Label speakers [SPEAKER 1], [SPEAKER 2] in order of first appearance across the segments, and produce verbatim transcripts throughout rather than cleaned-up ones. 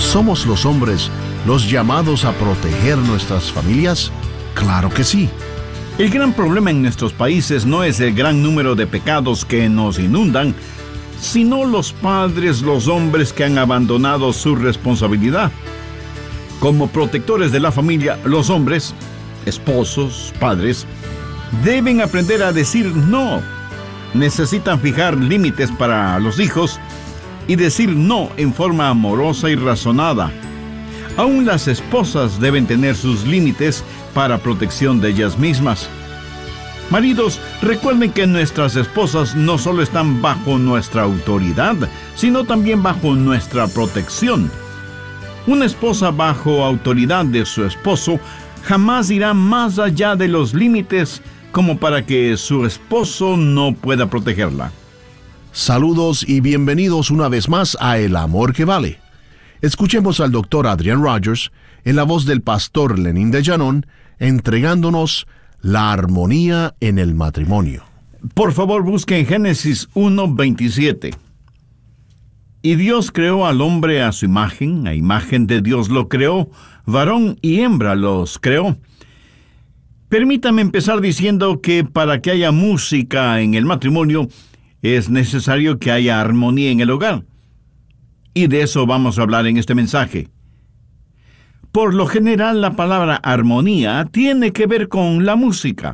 [SPEAKER 1] ¿Somos los hombres los llamados a proteger nuestras familias? Claro que sí.
[SPEAKER 2] El gran problema en nuestros países no es el gran número de pecados que nos inundan, sino los padres, los hombres que han abandonado su responsabilidad. Como protectores de la familia, los hombres, esposos, padres, deben aprender a decir no. Necesitan fijar límites para los hijos y decir no en forma amorosa y razonada. Aún las esposas deben tener sus límites para protección de ellas mismas. Maridos, recuerden que nuestras esposas no solo están bajo nuestra autoridad, sino también bajo nuestra protección. Una esposa bajo autoridad de su esposo jamás irá más allá de los límites como para que su esposo no pueda protegerla.
[SPEAKER 1] Saludos y bienvenidos una vez más a El Amor que Vale. Escuchemos al doctor Adrian Rogers en la voz del pastor Lenín de Llanón, entregándonos la armonía en el matrimonio.
[SPEAKER 2] Por favor, busquen Génesis uno veintisiete. Y Dios creó al hombre a su imagen, a imagen de Dios lo creó, varón y hembra los creó. Permítame empezar diciendo que para que haya música en el matrimonio, es necesario que haya armonía en el hogar. Y de eso vamos a hablar en este mensaje. Por lo general, la palabra armonía tiene que ver con la música.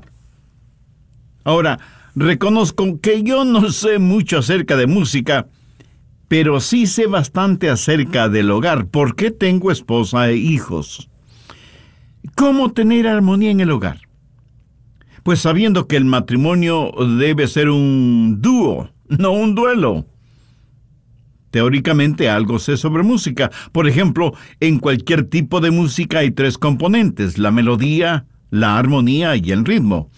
[SPEAKER 2] Ahora, reconozco que yo no sé mucho acerca de música, pero sí sé bastante acerca del hogar, porque tengo esposa e hijos. ¿Cómo tener armonía en el hogar? Pues sabiendo que el matrimonio debe ser un dúo, no un duelo. Teóricamente algo sé sobre música. Por ejemplo, en cualquier tipo de música hay tres componentes: la melodía, la armonía y el ritmo.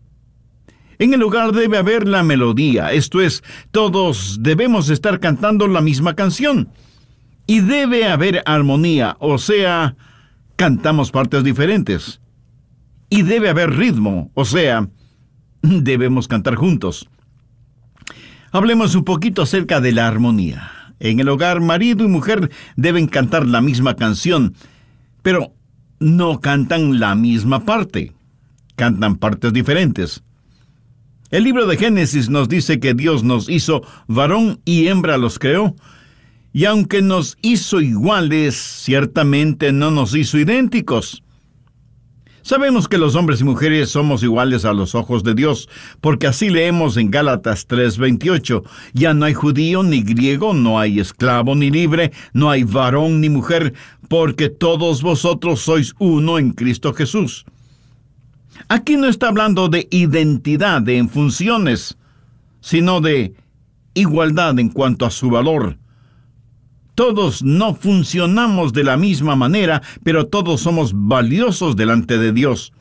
[SPEAKER 2] En el hogar debe haber la melodía, esto es, todos debemos estar cantando la misma canción. Y debe haber armonía, o sea, cantamos partes diferentes. Y debe haber ritmo, o sea, debemos cantar juntos. Hablemos un poquito acerca de la armonía. En el hogar, marido y mujer deben cantar la misma canción, pero no cantan la misma parte. Cantan partes diferentes. El libro de Génesis nos dice que Dios nos hizo varón y hembra los creó, y aunque nos hizo iguales, ciertamente no nos hizo idénticos. Sabemos que los hombres y mujeres somos iguales a los ojos de Dios, porque así leemos en Gálatas tres veintiocho. Ya no hay judío ni griego, no hay esclavo ni libre, no hay varón ni mujer, porque todos vosotros sois uno en Cristo Jesús. Aquí no está hablando de identidad en funciones, sino de igualdad en cuanto a su valor. Todos no funcionamos de la misma manera, pero todos somos valiosos delante de Dios.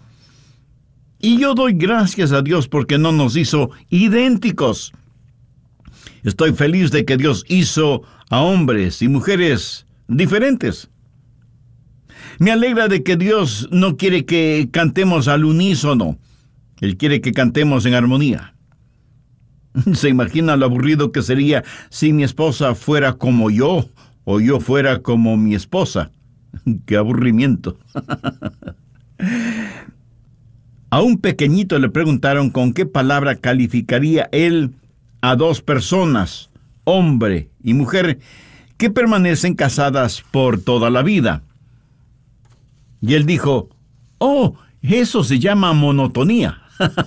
[SPEAKER 2] Y yo doy gracias a Dios porque no nos hizo idénticos. Estoy feliz de que Dios hizo a hombres y mujeres diferentes. Me alegra de que Dios no quiere que cantemos al unísono. Él quiere que cantemos en armonía. ¿Se imagina lo aburrido que sería si mi esposa fuera como yo o yo fuera como mi esposa? ¡Qué aburrimiento! A un pequeñito le preguntaron con qué palabra calificaría él a dos personas, hombre y mujer, que permanecen casadas por toda la vida. Y él dijo: «Oh, eso se llama monotonía».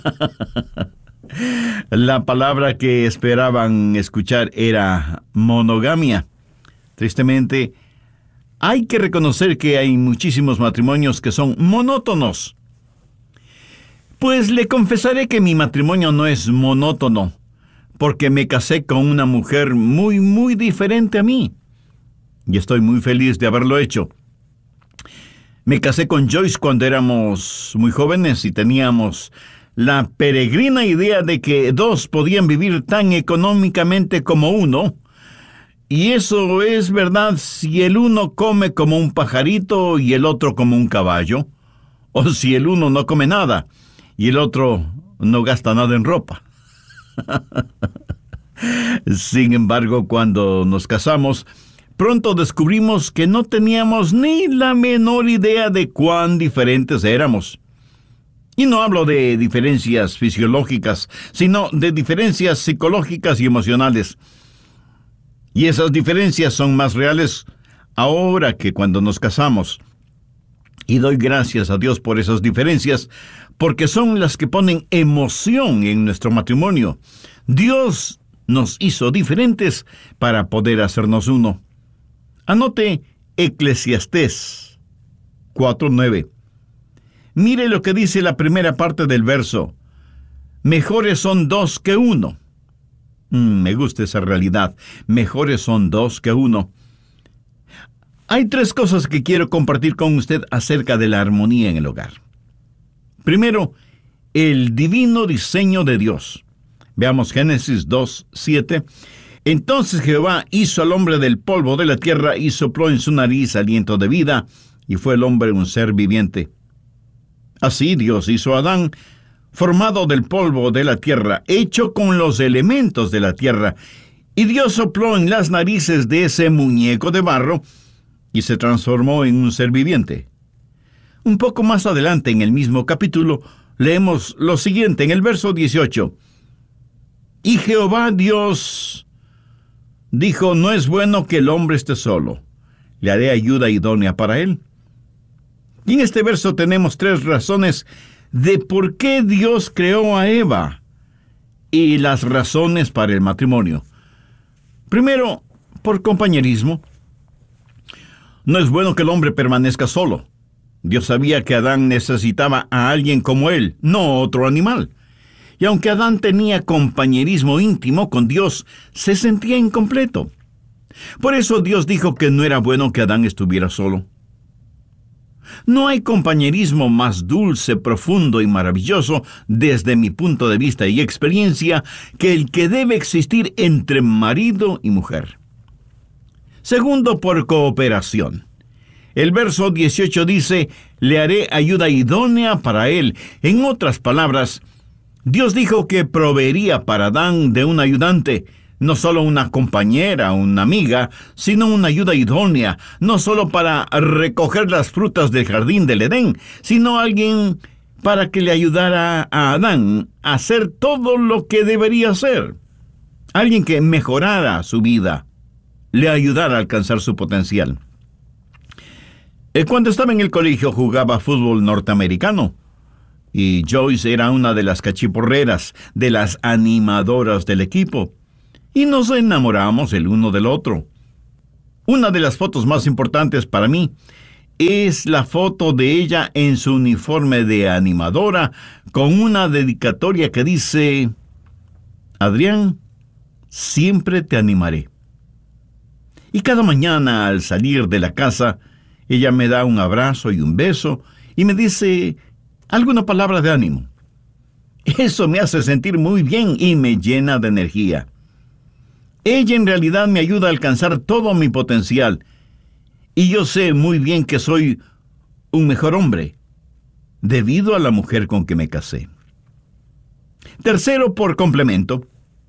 [SPEAKER 2] La palabra que esperaban escuchar era monogamia. Tristemente, hay que reconocer que hay muchísimos matrimonios que son monótonos. Pues le confesaré que mi matrimonio no es monótono, porque me casé con una mujer muy, muy diferente a mí. Y estoy muy feliz de haberlo hecho. Me casé con Joyce cuando éramos muy jóvenes y teníamos la peregrina idea de que dos podían vivir tan económicamente como uno. Y eso es verdad si el uno come como un pajarito y el otro como un caballo, o si el uno no come nada y el otro no gasta nada en ropa. Sin embargo, cuando nos casamos, pronto descubrimos que no teníamos ni la menor idea de cuán diferentes éramos. Y no hablo de diferencias fisiológicas, sino de diferencias psicológicas y emocionales. Y esas diferencias son más reales ahora que cuando nos casamos. Y doy gracias a Dios por esas diferencias, porque son las que ponen emoción en nuestro matrimonio. Dios nos hizo diferentes para poder hacernos uno. Anote Eclesiastés cuatro nueve. Mire lo que dice la primera parte del verso. Mejores son dos que uno. Mm, me gusta esa realidad. Mejores son dos que uno. Hay tres cosas que quiero compartir con usted acerca de la armonía en el hogar. Primero, el divino diseño de Dios. Veamos Génesis dos siete. Entonces Jehová hizo al hombre del polvo de la tierra y sopló en su nariz aliento de vida, y fue el hombre un ser viviente. Así Dios hizo a Adán, formado del polvo de la tierra, hecho con los elementos de la tierra, y Dios sopló en las narices de ese muñeco de barro, y se transformó en un ser viviente. Un poco más adelante en el mismo capítulo, leemos lo siguiente en el verso dieciocho. Y Jehová Dios dijo, no es bueno que el hombre esté solo, le haré ayuda idónea para él. Y en este verso tenemos tres razones de por qué Dios creó a Eva y las razones para el matrimonio. Primero, por compañerismo. No es bueno que el hombre permanezca solo. Dios sabía que Adán necesitaba a alguien como él, no otro animal. Y aunque Adán tenía compañerismo íntimo con Dios, se sentía incompleto. Por eso Dios dijo que no era bueno que Adán estuviera solo. No hay compañerismo más dulce, profundo y maravilloso, desde mi punto de vista y experiencia, que el que debe existir entre marido y mujer. Segundo, por cooperación. El verso dieciocho dice, le haré ayuda idónea para él. En otras palabras, Dios dijo que proveería para Adán de un ayudante, no solo una compañera, una amiga, sino una ayuda idónea, no solo para recoger las frutas del jardín del Edén, sino alguien para que le ayudara a Adán a hacer todo lo que debería hacer. Alguien que mejorara su vida, le ayudara a alcanzar su potencial. Cuando estaba en el colegio jugaba fútbol norteamericano, y Joyce era una de las cachiporreras, de las animadoras del equipo, y nos enamoramos el uno del otro. Una de las fotos más importantes para mí es la foto de ella en su uniforme de animadora, con una dedicatoria que dice, Adrián, siempre te animaré. Y cada mañana al salir de la casa, ella me da un abrazo y un beso y me dice alguna palabra de ánimo. Eso me hace sentir muy bien y me llena de energía. Ella en realidad me ayuda a alcanzar todo mi potencial. Y yo sé muy bien que soy un mejor hombre, debido a la mujer con que me casé. Tercero, por complemento.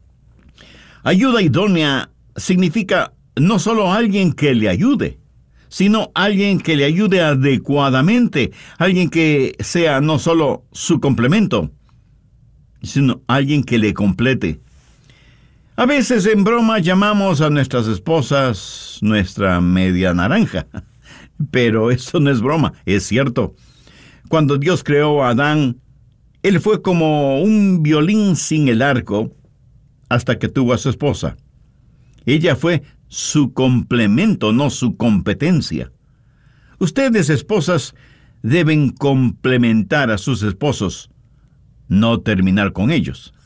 [SPEAKER 2] Ayuda idónea significa no solo alguien que le ayude, sino alguien que le ayude adecuadamente, alguien que sea no solo su complemento, sino alguien que le complete. A veces en broma llamamos a nuestras esposas nuestra media naranja, pero eso no es broma, es cierto. Cuando Dios creó a Adán, él fue como un violín sin el arco hasta que tuvo a su esposa. Ella fue su complemento, no su competencia. Ustedes, esposas, deben complementar a sus esposos, no terminar con ellos.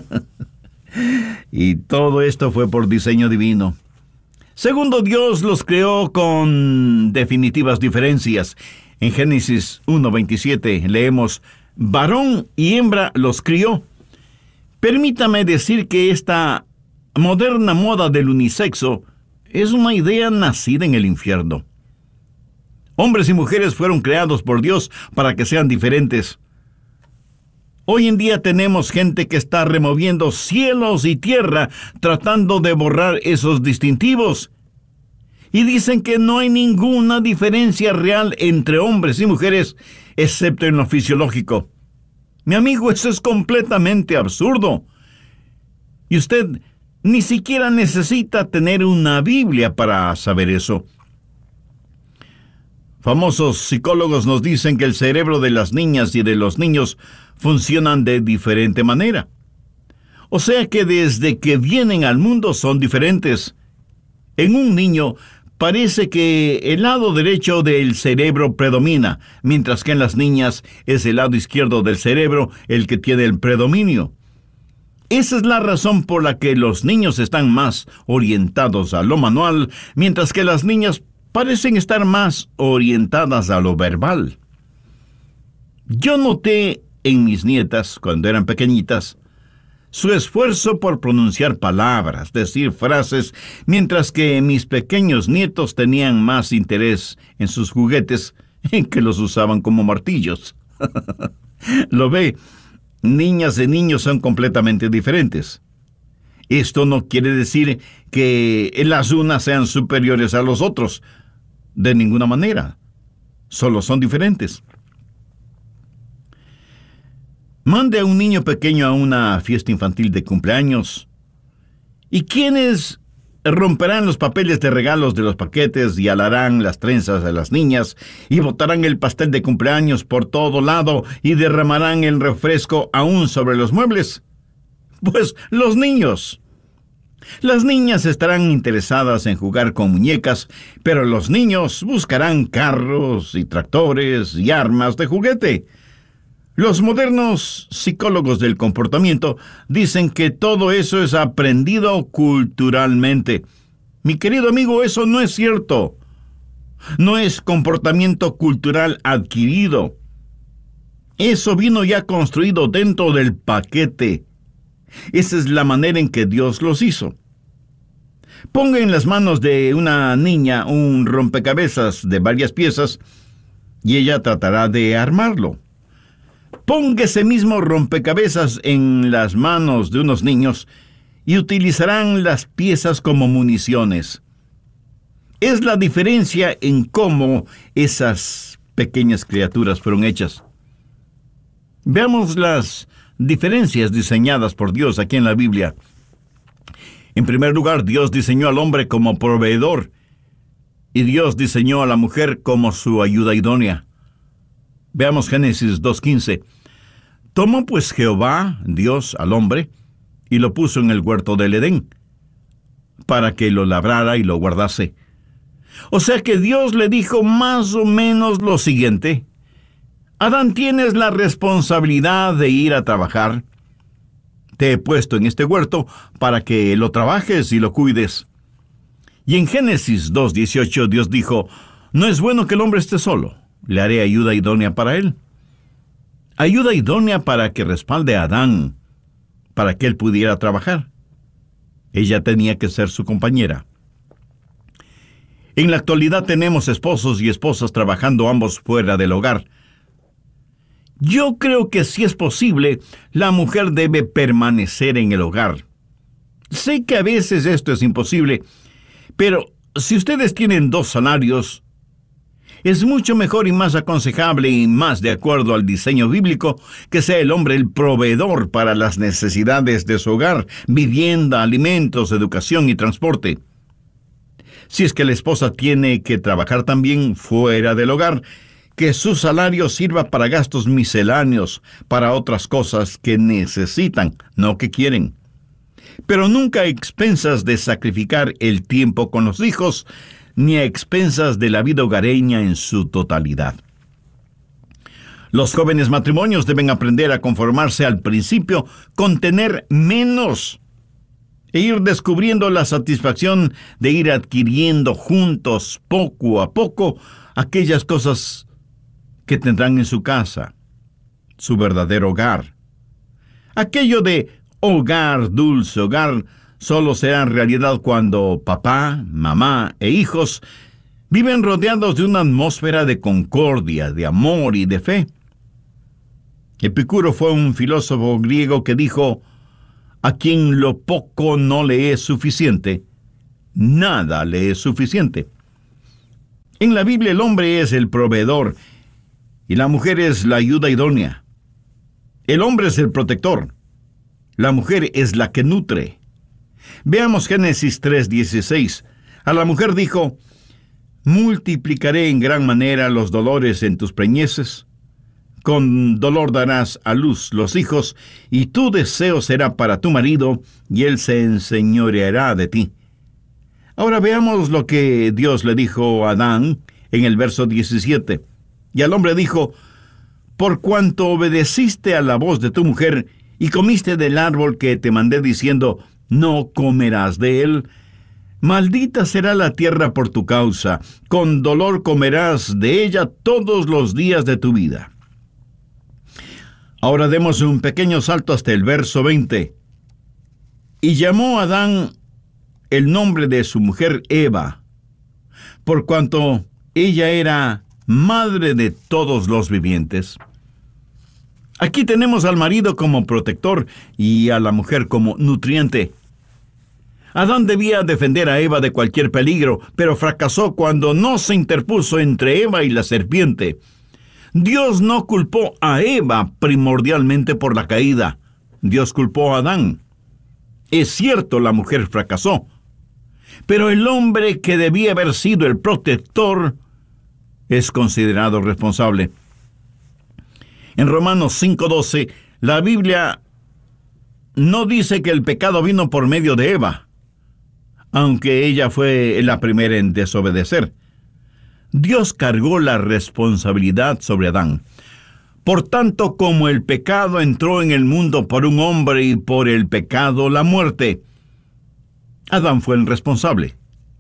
[SPEAKER 2] Y todo esto fue por diseño divino. Segundo, Dios los creó con definitivas diferencias. En Génesis uno veintisiete leemos, varón y hembra los crió. Permítame decir que esta moderna moda del unisexo es una idea nacida en el infierno. Hombres y mujeres fueron creados por Dios para que sean diferentes. Hoy en día tenemos gente que está removiendo cielos y tierra tratando de borrar esos distintivos. Y dicen que no hay ninguna diferencia real entre hombres y mujeres, excepto en lo fisiológico. Mi amigo, eso es completamente absurdo. Y usted ni siquiera necesita tener una Biblia para saber eso. Famosos psicólogos nos dicen que el cerebro de las niñas y de los niños funcionan de diferente manera. O sea que desde que vienen al mundo son diferentes. En un niño parece que el lado derecho del cerebro predomina, mientras que en las niñas es el lado izquierdo del cerebro el que tiene el predominio. Esa es la razón por la que los niños están más orientados a lo manual, mientras que las niñas parecen estar más orientadas a lo verbal. Yo noté en mis nietas, cuando eran pequeñitas, su esfuerzo por pronunciar palabras, decir frases, mientras que mis pequeños nietos tenían más interés en sus juguetes, en que los usaban como martillos. Lo ve, niñas y niños son completamente diferentes. Esto no quiere decir que las unas sean superiores a los otros, de ninguna manera. Solo son diferentes. Mande a un niño pequeño a una fiesta infantil de cumpleaños. ¿Y quiénes romperán los papeles de regalos de los paquetes y alarán las trenzas de las niñas y botarán el pastel de cumpleaños por todo lado y derramarán el refresco aún sobre los muebles? Pues los niños. Las niñas estarán interesadas en jugar con muñecas, pero los niños buscarán carros y tractores y armas de juguete. Los modernos psicólogos del comportamiento dicen que todo eso es aprendido culturalmente. Mi querido amigo, eso no es cierto. No es comportamiento cultural adquirido. Eso vino ya construido dentro del paquete. Esa es la manera en que Dios los hizo. Ponga en las manos de una niña un rompecabezas de varias piezas y ella tratará de armarlo. Ponga ese mismo rompecabezas en las manos de unos niños y utilizarán las piezas como municiones. Es la diferencia en cómo esas pequeñas criaturas fueron hechas. Veamos las diferencias diseñadas por Dios aquí en la Biblia. En primer lugar, Dios diseñó al hombre como proveedor y Dios diseñó a la mujer como su ayuda idónea. Veamos Génesis dos quince. Tomó pues Jehová, Dios, al hombre, y lo puso en el huerto del Edén, para que lo labrara y lo guardase. O sea que Dios le dijo más o menos lo siguiente: Adán, tienes la responsabilidad de ir a trabajar. Te he puesto en este huerto para que lo trabajes y lo cuides. Y en Génesis dos dieciocho Dios dijo: no es bueno que el hombre esté solo. Le haré ayuda idónea para él. Ayuda idónea para que respalde a Adán, para que él pudiera trabajar. Ella tenía que ser su compañera. En la actualidad tenemos esposos y esposas trabajando ambos fuera del hogar. Yo creo que si es posible, la mujer debe permanecer en el hogar. Sé que a veces esto es imposible, pero si ustedes tienen dos salarios, es mucho mejor y más aconsejable y más de acuerdo al diseño bíblico que sea el hombre el proveedor para las necesidades de su hogar, vivienda, alimentos, educación y transporte. Si es que la esposa tiene que trabajar también fuera del hogar, que su salario sirva para gastos misceláneos, para otras cosas que necesitan, no que quieren. Pero nunca a expensas de sacrificar el tiempo con los hijos, ni a expensas de la vida hogareña en su totalidad. Los jóvenes matrimonios deben aprender a conformarse al principio con tener menos e ir descubriendo la satisfacción de ir adquiriendo juntos, poco a poco, aquellas cosas que tendrán en su casa, su verdadero hogar. Aquello de hogar, dulce hogar, solo será en realidad cuando papá, mamá e hijos viven rodeados de una atmósfera de concordia, de amor y de fe. Epicuro fue un filósofo griego que dijo: a quien lo poco no le es suficiente, nada le es suficiente. En la Biblia el hombre es el proveedor y la mujer es la ayuda idónea. El hombre es el protector, la mujer es la que nutre. Veamos Génesis tres dieciséis. A la mujer dijo: multiplicaré en gran manera los dolores en tus preñeces. Con dolor darás a luz los hijos, y tu deseo será para tu marido, y él se enseñoreará de ti. Ahora veamos lo que Dios le dijo a Adán en el verso diecisiete. Y al hombre dijo: por cuanto obedeciste a la voz de tu mujer, y comiste del árbol que te mandé diciendo, no comerás de él, maldita será la tierra por tu causa, con dolor comerás de ella todos los días de tu vida. Ahora demos un pequeño salto hasta el verso veinte. Y llamó Adán el nombre de su mujer Eva, por cuanto ella era madre de todos los vivientes. Aquí tenemos al marido como protector y a la mujer como nutriente. Adán debía defender a Eva de cualquier peligro, pero fracasó cuando no se interpuso entre Eva y la serpiente. Dios no culpó a Eva primordialmente por la caída. Dios culpó a Adán. Es cierto, la mujer fracasó, pero el hombre que debía haber sido el protector es considerado responsable. En Romanos cinco doce, la Biblia no dice que el pecado vino por medio de Eva, aunque ella fue la primera en desobedecer. Dios cargó la responsabilidad sobre Adán. Por tanto, como el pecado entró en el mundo por un hombre y por el pecado la muerte, Adán fue el responsable.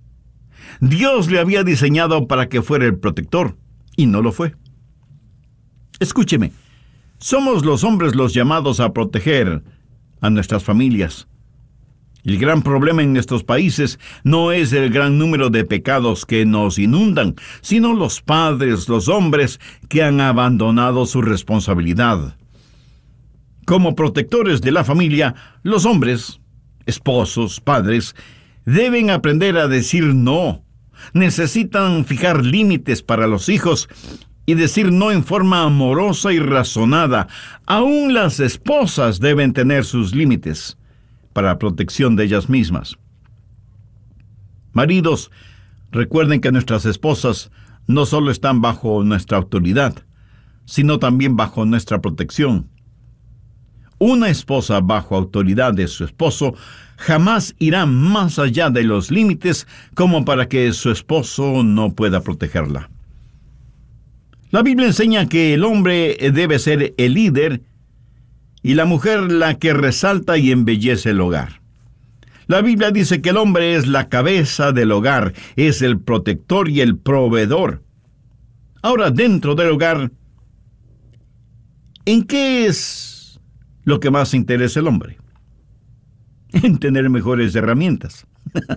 [SPEAKER 2] Dios le había diseñado para que fuera el protector, y no lo fue. Escúcheme, somos los hombres los llamados a proteger a nuestras familias. El gran problema en nuestros países no es el gran número de pecados que nos inundan, sino los padres, los hombres que han abandonado su responsabilidad. Como protectores de la familia, los hombres, esposos, padres, deben aprender a decir no. Necesitan fijar límites para los hijos y decir no en forma amorosa y razonada. Aún las esposas deben tener sus límites para protección de ellas mismas. Maridos, recuerden que nuestras esposas no solo están bajo nuestra autoridad, sino también bajo nuestra protección. Una esposa bajo autoridad de su esposo jamás irá más allá de los límites como para que su esposo no pueda protegerla. La Biblia enseña que el hombre debe ser el líder y la mujer la que resalta y embellece el hogar. La Biblia dice que el hombre es la cabeza del hogar, es el protector y el proveedor. Ahora, dentro del hogar, ¿en qué es lo que más interesa al hombre? En tener mejores herramientas.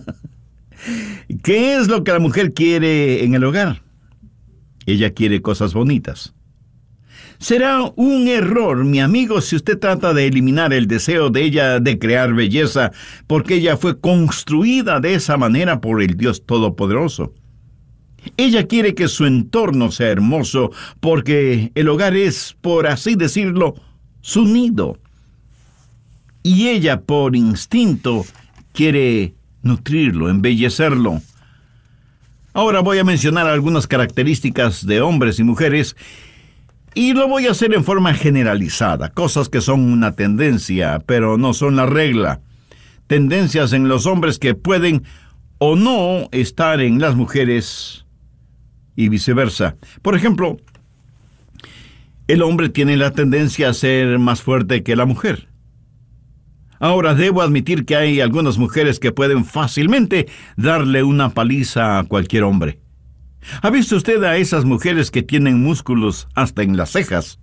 [SPEAKER 2] ¿Qué es lo que la mujer quiere en el hogar? Ella quiere cosas bonitas. Será un error, mi amigo, si usted trata de eliminar el deseo de ella de crear belleza, porque ella fue construida de esa manera por el Dios Todopoderoso. Ella quiere que su entorno sea hermoso, porque el hogar es, por así decirlo, su nido. Y ella, por instinto, quiere nutrirlo, embellecerlo. Ahora voy a mencionar algunas características de hombres y mujeres, y lo voy a hacer en forma generalizada, cosas que son una tendencia, pero no son la regla. Tendencias en los hombres que pueden o no estar en las mujeres y viceversa. Por ejemplo, el hombre tiene la tendencia a ser más fuerte que la mujer. Ahora, debo admitir que hay algunas mujeres que pueden fácilmente darle una paliza a cualquier hombre. ¿Ha visto usted a esas mujeres que tienen músculos hasta en las cejas?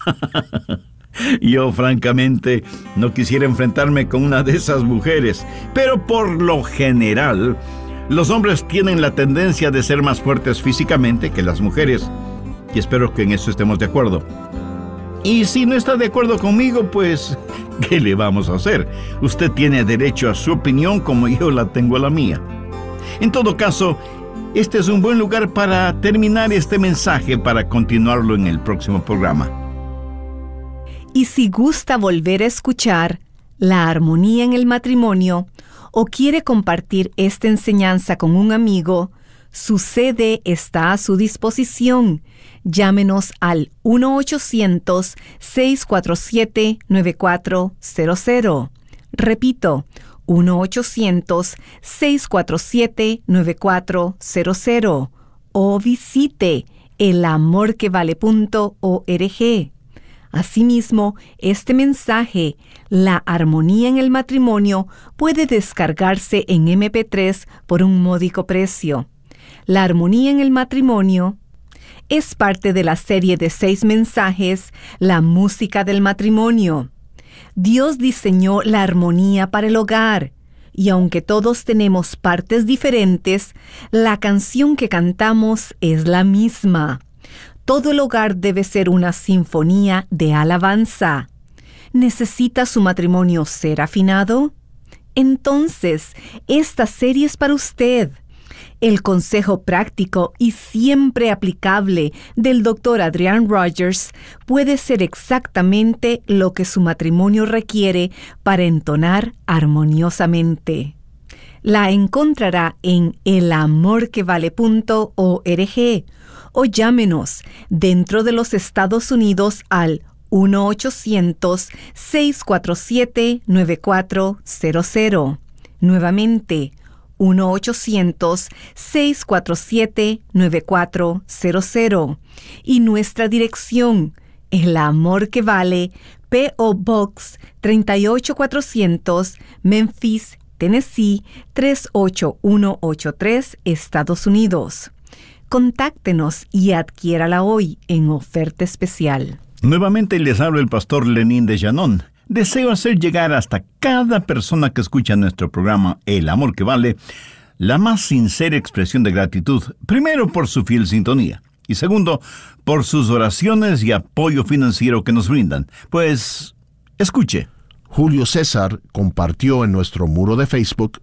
[SPEAKER 2] Yo, francamente, no quisiera enfrentarme con una de esas mujeres, pero por lo general, los hombres tienen la tendencia de ser más fuertes físicamente que las mujeres, y espero que en eso estemos de acuerdo. Y si no está de acuerdo conmigo, pues, ¿qué le vamos a hacer? Usted tiene derecho a su opinión como yo la tengo a la mía. En todo caso, este es un buen lugar para terminar este mensaje para continuarlo en el próximo programa.
[SPEAKER 3] Y si gusta volver a escuchar La armonía en el matrimonio o quiere compartir esta enseñanza con un amigo, su C D está a su disposición. Llámenos al uno ochocientos, seis cuatro siete, nueve cuatro cero cero. Repito, uno ochocientos, seis cuatro siete, nueve cuatro cero cero. O visite el amor que vale punto org. Asimismo, este mensaje, La armonía en el matrimonio, puede descargarse en eme pe tres por un módico precio. La armonía en el matrimonio es parte de la serie de seis mensajes, La música del matrimonio. Dios diseñó la armonía para el hogar, y aunque todos tenemos partes diferentes, la canción que cantamos es la misma. Todo el hogar debe ser una sinfonía de alabanza. ¿Necesita su matrimonio ser afinado? Entonces, esta serie es para usted. El consejo práctico y siempre aplicable del doctor Adrian Rogers puede ser exactamente lo que su matrimonio requiere para entonar armoniosamente. La encontrará en el amor que vale punto org o llámenos dentro de los Estados Unidos al uno ochocientos, seis cuatro siete, nueve cuatro cero cero. Nuevamente, uno ochocientos, seis cuatro siete, nueve cuatro cero cero. Y nuestra dirección, El Amor que Vale, P O Box tres ocho cuatrocientos, Memphis, Tennessee tres ocho uno ocho tres, Estados Unidos. Contáctenos y adquiérala hoy en oferta especial.
[SPEAKER 2] Nuevamente les habla el pastor Lenín de Llanón. Deseo hacer llegar hasta cada persona que escucha nuestro programa El Amor que Vale la más sincera expresión de gratitud, primero por su fiel sintonía y segundo por sus oraciones y apoyo financiero que nos brindan. Pues, escuche.
[SPEAKER 1] Julio César compartió en nuestro muro de Facebook: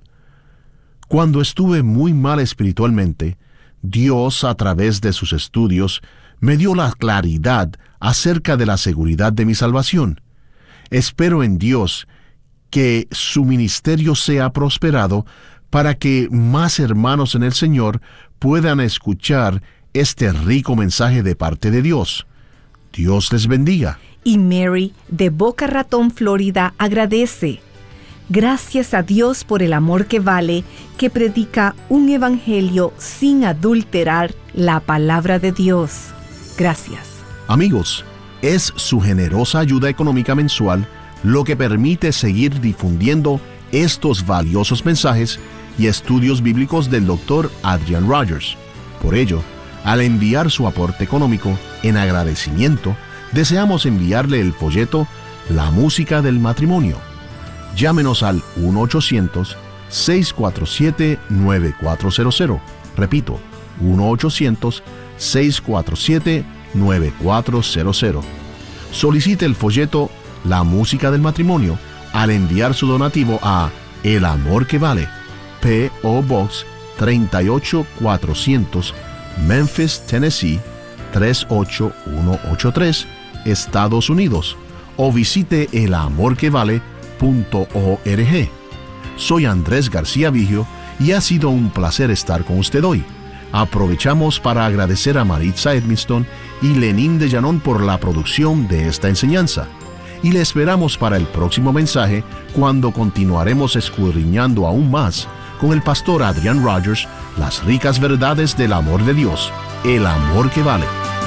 [SPEAKER 1] cuando estuve muy mal espiritualmente, Dios, a través de sus estudios, me dio la claridad acerca de la seguridad de mi salvación. Espero en Dios que su ministerio sea prosperado para que más hermanos en el Señor puedan escuchar este rico mensaje de parte de Dios. Dios les bendiga.
[SPEAKER 3] Y Mary, de Boca Ratón, Florida, agradece: gracias a Dios por el amor que vale, que predica un evangelio sin adulterar la palabra de Dios. Gracias.
[SPEAKER 1] Amigos, es su generosa ayuda económica mensual lo que permite seguir difundiendo estos valiosos mensajes y estudios bíblicos del doctor Adrian Rogers. Por ello, al enviar su aporte económico, en agradecimiento, deseamos enviarle el folleto La música del matrimonio. Llámenos al uno ochocientos, seis cuatro siete, nueve cuatro cero cero. Repito, uno ochocientos, seis cuatro siete, nueve cuatro cero cero. Solicite el folleto La música del matrimonio al enviar su donativo a El Amor que Vale, P O Box tres ocho cuatrocientos, Memphis, Tennessee tres ocho uno ocho tres, Estados Unidos, o visite el amor que vale punto org. Soy Andrés García Vigio y ha sido un placer estar con usted hoy. Aprovechamos para agradecer a Maritza Edmiston y Lenín de Llanón por la producción de esta enseñanza. Y le esperamos para el próximo mensaje, cuando continuaremos escudriñando aún más con el pastor Adrian Rogers las ricas verdades del amor de Dios, el amor que vale.